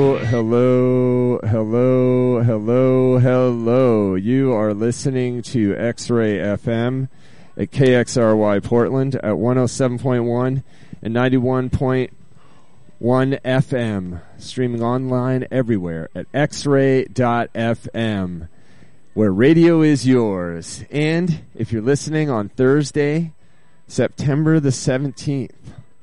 Hello, hello, hello, hello. You are listening to X-Ray FM at KXRY Portland at 107.1 and 91.1 FM. Streaming online everywhere at xray.fm, where radio is yours. And if you're listening on Thursday, September the 17th,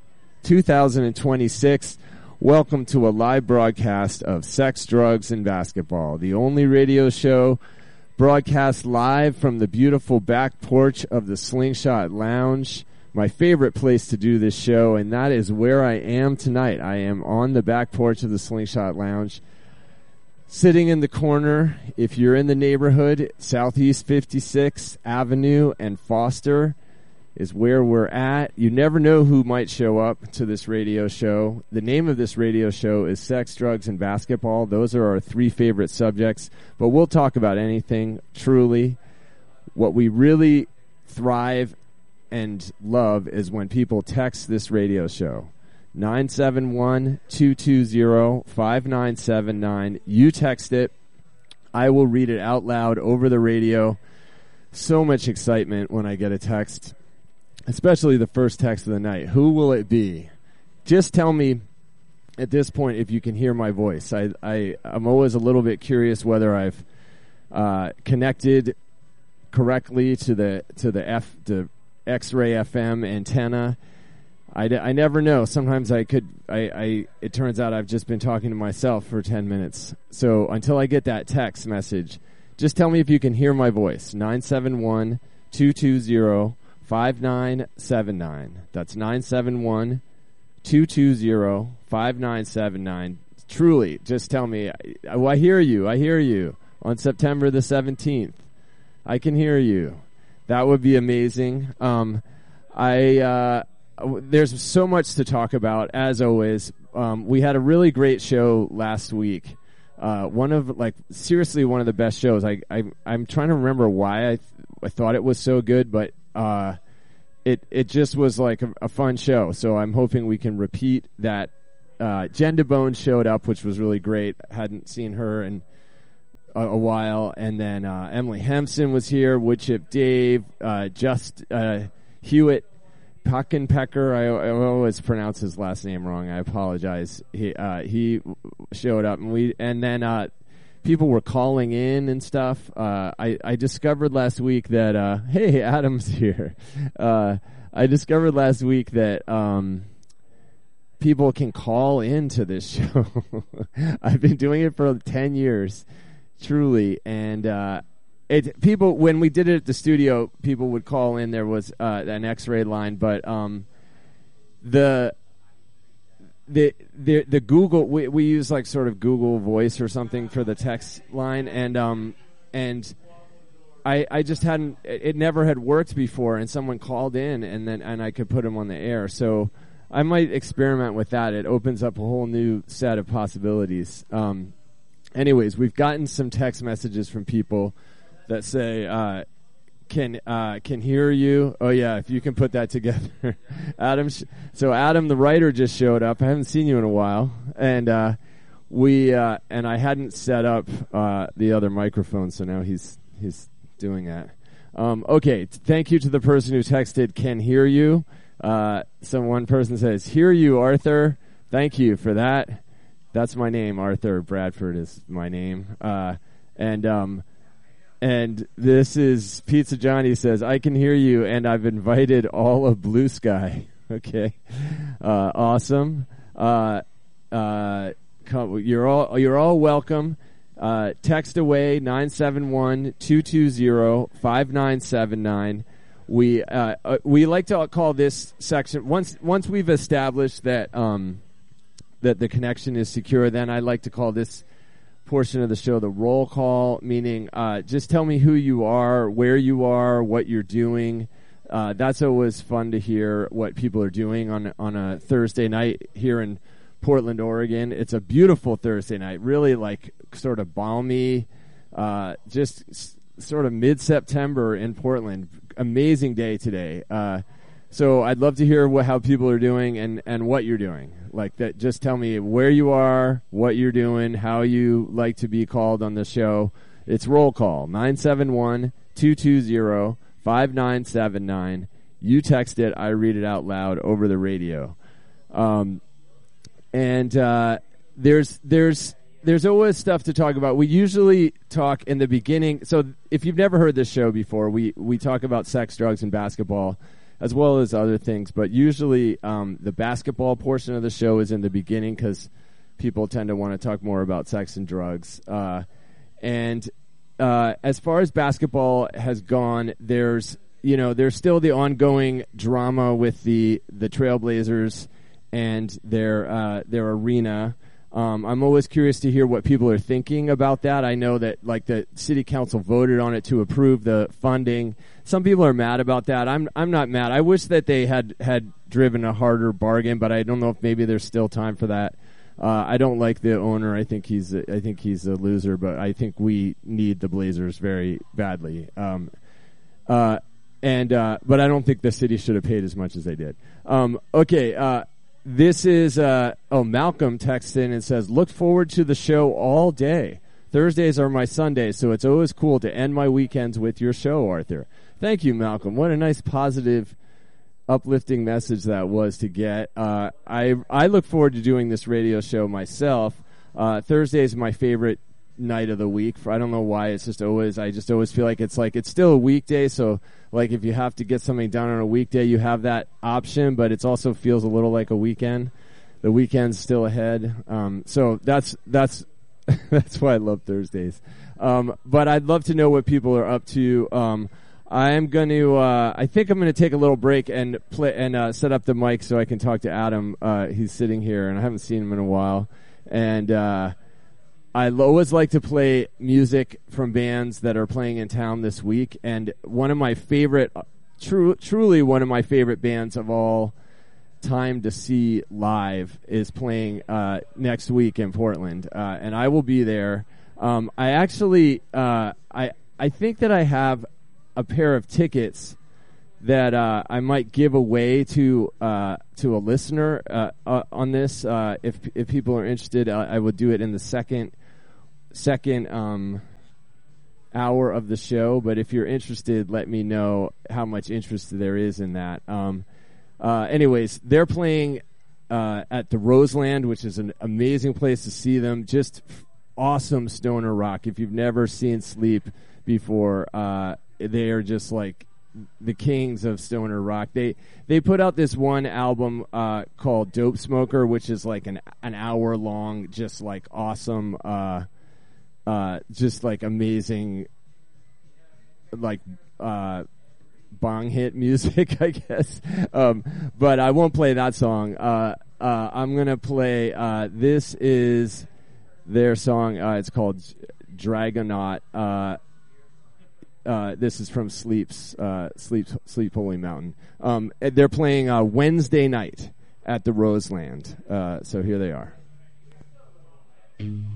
2026, welcome to a live broadcast of Sex, Drugs, and Basketball, the only radio show broadcast live from the beautiful back porch of the Slingshot Lounge, my favorite place to do this show, and that is where I am tonight. I am on the back porch of the Slingshot Lounge, sitting in the corner. If you're in the neighborhood, Southeast 56th Avenue and Foster is where we're at. You never know who might show up to this radio show. The name of this radio show is Sex, Drugs, and Basketball. Those are our three favorite subjects, but we'll talk about anything, truly. What we really thrive and love is when people text this radio show. 971-220-5979. You text it. I will read it out loud over the radio. So much excitement when I get a text, especially the first text of the night. Who will it be? Just tell me at this point if you can hear my voice. I'm always a little bit curious whether I've connected correctly to the X-Ray FM antenna. I never know. Sometimes it turns out I've just been talking to myself for 10 minutes. So until I get that text message, just tell me if you can hear my voice. 971-220-5979. That's 971-220-5979. Truly, just tell me. I hear you. I hear you. On September the 17th, I can hear you. That would be amazing. There's so much to talk about, as always. We had a really great show last week. Seriously, one of the best shows. I'm trying to remember why I thought it was so good, but it just was like a fun show. So I'm hoping we can repeat that. Jen DeBone showed up, which was really great. Hadn't seen her in a while. And then Emily Hempson was here, Woodchip Dave, Hewitt Puckenpecker. I always pronounce his last name wrong. I apologize. He showed up, and then people were calling in and stuff. I discovered last week that hey, Adam's here. I discovered last week that people can call into this show. I've been doing it for 10 years, truly, and people, when we did it at the studio, people would call in. There was an X-ray line, but the Google, we use like sort of Google Voice or something for the text line, and I just hadn't, it never had worked before, and someone called in, and I could put them on the air. So I might experiment with that. It opens up a whole new set of possibilities. Anyways, we've gotten some text messages from people that say, can hear you. Oh yeah, if you can put that together. Adam the writer just showed up. I haven't seen you in a while. And and I hadn't set up the other microphone, so now he's doing that. Okay, thank you to the person who texted can hear you. One person says, hear you, Arthur. Thank you for that. That's my name. Arthur Bradford is my name. And this is Pizza Johnny says, I can hear you, and I've invited all of Blue Sky. Okay. Awesome. You're all welcome. Text away 971-220-5979. We like to call this section, once we've established that that the connection is secure, then I like to call this portion of the show the roll call, meaning just tell me who you are, where you are, what you're doing. That's always fun to hear what people are doing on a Thursday night here in Portland, Oregon. It's a beautiful Thursday night, really like sort of balmy, just sort of mid-September in Portland. Amazing day today. So I'd love to hear how people are doing and what you're doing. Like that, just tell me where you are, what you're doing, how you like to be called on the show. It's roll call, 971-220-5979. You text it, I read it out loud over the radio. There's always stuff to talk about. We usually talk in the beginning. So if you've never heard this show before, we talk about sex, drugs, and basketball, as well as other things. But usually the basketball portion of the show is in the beginning because people tend to want to talk more about sex and drugs. As far as basketball has gone, there's still the ongoing drama with the Trailblazers and their arena. I'm always curious to hear what people are thinking about that. I know that like the city council voted on it to approve the funding. Some people are mad about that. I'm not mad. I wish that they had driven a harder bargain, but I don't know if maybe there's still time for that. I don't like the owner. I think he's a loser, but I think we need the Blazers very badly. But I don't think the city should have paid as much as they did. This is Malcolm texts in and says, look forward to the show all day. Thursdays are my Sundays, so it's always cool to end my weekends with your show, Arthur. Thank you, Malcolm. What a nice, positive, uplifting message that was to get. I look forward to doing this radio show myself. Thursday is my favorite night of the week. I don't know why. It's just always, I just always feel like it's still a weekday, so like if you have to get something done on a weekday, you have that option, but it also feels a little like a weekend. The weekend's still ahead. So that's that's why I love Thursdays. But I'd love to know what people are up to. I think I'm going to take a little break and play and set up the mic so I can talk to Adam. He's sitting here, and I haven't seen him in a while. And I always like to play music from bands that are playing in town this week. And one of my favorite, truly one of my favorite bands of all time to see live is playing next week in Portland, and I will be there. I think that I have a pair of tickets that I might give away to a listener on this. If people are interested, I will do it in the second hour of the show. But if you're interested, let me know how much interest there is in that. Anyways, they're playing at the Roseland, which is an amazing place to see them. Just awesome stoner rock. If you've never seen Sleep before, they are just like the kings of stoner rock. They put out this one album called Dope Smoker, which is like an hour long, just like awesome, just like amazing, like bong hit music, I guess. But I won't play that song. I'm gonna play. This is their song. It's called Dragonaut. This is from Sleep Holy Mountain. They're playing Wednesday night at the Roseland. So here they are.